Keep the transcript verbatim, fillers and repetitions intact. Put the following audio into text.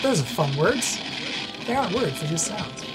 Those are fun words. They aren't words, they're just sounds.